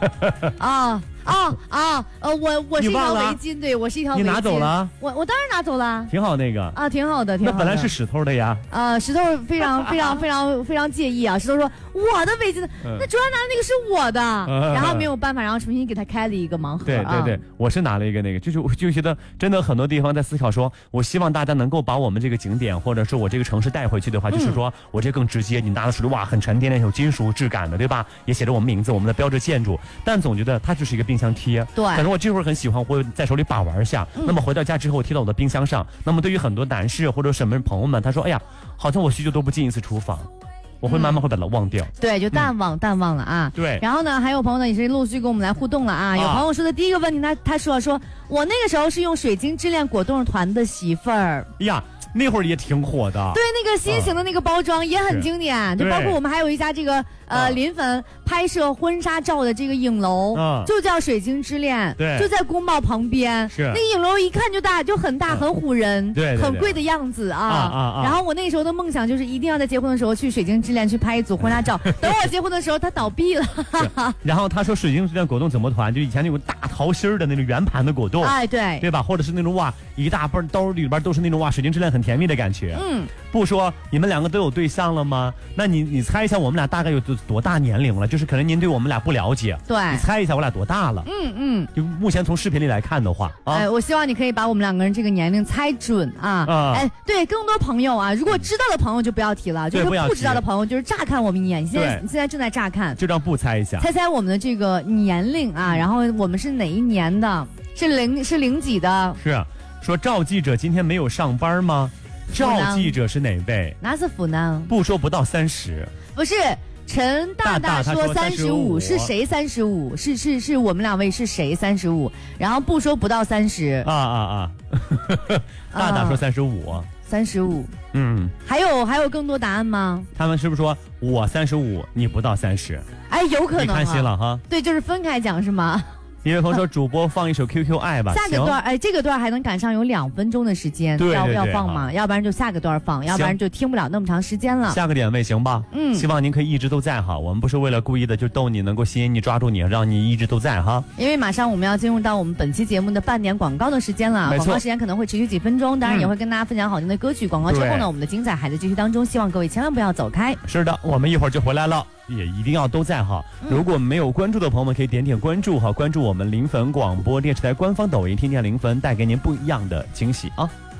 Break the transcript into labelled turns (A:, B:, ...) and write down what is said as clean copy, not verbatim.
A: 我是一条围巾，对，我是一条围巾。
B: 你拿走了？
A: 我当然拿走了。
B: 挺好那个
A: 啊，挺好的，挺好的。
B: 那本来是石头的呀。
A: 石头非常介意啊。石头说我的围巾，那主要拿的那个是我的，然后没有办法，然后重新给他开了一个盲盒。
B: 对，我是拿了一个那个，就觉得真的很多地方在思考说，我希望大家能够把我们这个景点或者是我这个城市带回去的话，就是说我这更直接，你拿的手里哇很沉甸甸有金属质感的，对吧？也写着我们名字，我们的标志建筑，但总觉得它就是一个冰箱贴。
A: 对，
B: 可能我这会儿很喜欢，会在手里把玩一下。那么回到家之后，我贴到我的冰箱上。那么对于很多男士或者什么朋友们，他说：“哎呀，好像我许久都不进一次厨房。”我会慢慢会把它忘掉，
A: 对，就淡忘了啊。
B: 对，
A: 然后呢，还有朋友呢也是陆续跟我们来互动了啊。有朋友说的第一个问题，他说我那个时候是用水晶之恋果冻团的媳妇儿
B: 呀。那会儿也挺火的，
A: 对，那个新型的那个包装也很经典，就包括我们还有一家这个临汾拍摄婚纱照的这个影楼，就叫水晶之恋，
B: 对，
A: 就在宫贸旁边，
B: 是
A: 那个影楼一看就很大，很唬人，
B: 对，
A: 很贵的样子啊。然后我那时候的梦想就是一定要在结婚的时候去水晶之恋去拍一组婚纱照，等我结婚的时候它倒闭了。
B: 然后他说水晶之恋果冻怎么团，就以前那种大桃心儿的那种圆盘的果冻，
A: 哎，对
B: 吧？或者是那种哇一大包兜里边都是那种哇水晶之恋很甜蜜的感觉。不说你们两个都有对象了吗？那你猜一下我们俩大概有多大年龄了？就是可能您对我们俩不了解，
A: 对，
B: 你猜一下我俩多大了？就目前从视频里来看的话
A: 我希望你可以把我们两个人这个年龄猜准啊。对，更多朋友啊，如果知道的朋友就不要提了，就是不知道的朋友就是乍看我们一眼，你现在正在乍看，
B: 就让不猜一下，
A: 猜我们的这个年龄啊，然后我们是哪一年的？是零几的？
B: 是说赵记者今天没有上班吗？赵记者是哪位？
A: 哪是府呢？
B: 不说不到30，
A: 不是陈大说35，是谁35？是我们两位是谁35？然后不说不到30
B: 大说35，
A: 还有更多答案吗？
B: 他们是不是说我35，你不到30？
A: 哎，有可能。
B: 你看心了哈？
A: 对，就是分开讲是吗？
B: 一位朋友说主播放一首 QQ 爱吧，
A: 下个段这个段还能赶上有2分钟的时间，要放吗？要不然就下个段放，要不然就听不了那么长时间了。
B: 下个点位行吧？希望您可以一直都在哈，我们不是为了故意的就逗你，能够吸引你抓住你，让你一直都在哈。
A: 因为马上我们要进入到我们本期节目的半点广告的时间了，广告时间可能会持续几分钟，当然也会跟大家分享好听的歌曲。广告之后呢，我们的精彩还在继续当中，希望各位千万不要走开。
B: 是的，我们一会儿就回来了。也一定要都在哈。如果没有关注的朋友们，可以点点关注哈，关注我们临汾广播电视台官方抖音，天天临汾，带给您不一样的惊喜啊。